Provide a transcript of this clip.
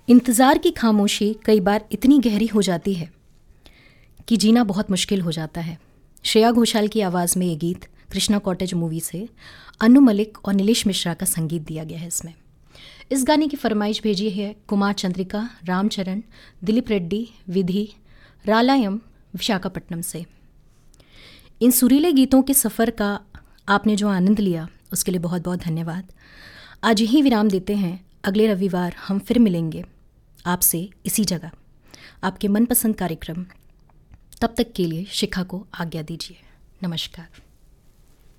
इंतज़ार की खामोशी कई बार इतनी गहरी हो जाती है कि जीना बहुत मुश्किल हो जाता है। श्रेया घोषाल की आवाज़ में ये गीत कृष्णा कॉटेज मूवी से अनु मलिक और नीलेश मिश्रा का संगीत दिया गया है इसमें। इस गाने की फरमाइश भेजी है कुमार चंद्रिका, रामचरण, दिलीप रेड्डी, विधि, रालायम, विशाखापट्टनम से। इन सुरीले गीतों के सफ़र का आपने जो आनंद लिया उसके लिए बहुत बहुत धन्यवाद। आज यही विराम देते हैं। अगले रविवार हम फिर मिलेंगे आपसे इसी जगह, आपके मनपसंद कार्यक्रम। तब तक के लिए शिखा को आज्ञा दीजिए। नमस्कार।